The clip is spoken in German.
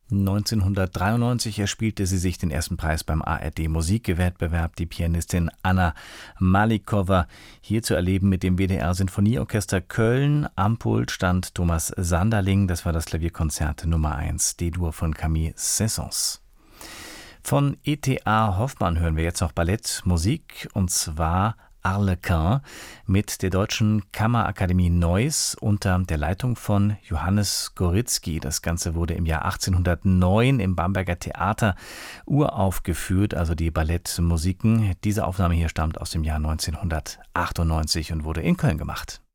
1993 erspielte sie sich den ersten Preis beim ARD-Musikwettbewerb, die Pianistin Anna Malikowa, hier zu erleben mit dem WDR Sinfonieorchester Köln. Am Pult stand Thomas Sanderling, das war das Klavierkonzert Nummer 1, D-Dur von Camille Saint-Saëns. Von E.T.A. Hoffmann hören wir jetzt noch Ballettmusik, und zwar Arlequin mit der Deutschen Kammerakademie Neuss unter der Leitung von Johannes Goritzky. Das Ganze wurde im Jahr 1809 im Bamberger Theater uraufgeführt, also die Ballettmusiken. Diese Aufnahme hier stammt aus dem Jahr 1998 und wurde in Köln gemacht.